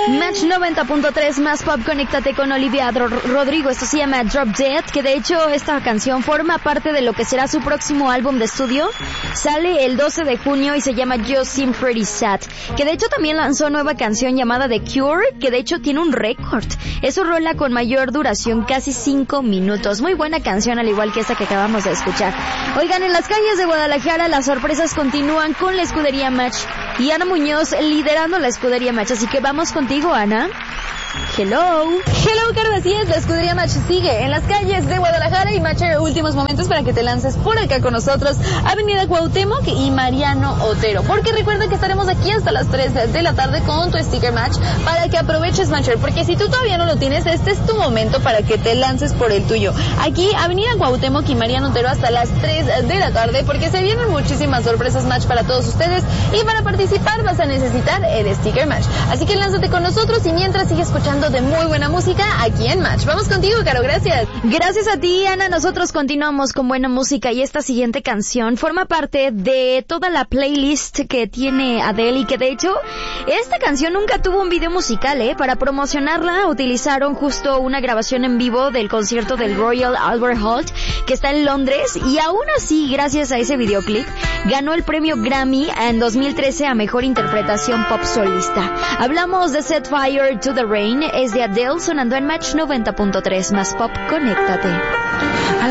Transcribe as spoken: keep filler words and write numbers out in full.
Match noventa punto tres más pop, conéctate con Olivia Rodrigo. Esto se llama Drop Dead, que de hecho esta canción forma parte de lo que será su próximo álbum de estudio. Sale el doce de junio y se llama You Seem Pretty Sad, que de hecho también lanzó nueva canción llamada The Cure, que de hecho tiene un récord. Es su rola con mayor duración, casi cinco minutos. Muy buena canción, al igual que esta que acabamos de escuchar. Oigan, en las calles de Guadalajara las sorpresas continúan con la escudería Match y Ana Muñoz liderando la escudería Match. Así que vamos contigo, Ana. Hello. Hello, Caro, así es, la escudería Match sigue en las calles de Guadalajara y Match, últimos momentos para que te lances por acá con nosotros, Avenida Cuauhtémoc y Mariano Otero, porque recuerda que estaremos aquí hasta las tres de la tarde con tu sticker Match para que aproveches, Matcher, porque si tú todavía no lo tienes, este es tu momento para que te lances por el tuyo. Aquí, Avenida Cuauhtémoc y Mariano Otero hasta las tres de la tarde, porque se vienen muchísimas sorpresas Match para todos ustedes, y para participar vas a necesitar el sticker Match. Así que lánzate con nosotros y mientras sigues escuchando de muy buena música aquí en Match. Vamos contigo, Caro, gracias. Gracias a ti, Ana. Nosotros continuamos con buena música y esta siguiente canción forma parte de toda la playlist que tiene Adele y que de hecho esta canción nunca tuvo un video musical, ¿eh? Para promocionarla utilizaron justo una grabación en vivo del concierto del Royal Albert Hall que está en Londres y aún así, gracias a ese videoclip, ganó el premio Grammy en dos mil trece a Mejor Interpretación Pop Solista. Hablamos de Set Fire to the Rain, es de Adele sonando en Match noventa punto tres más pop, conéctate.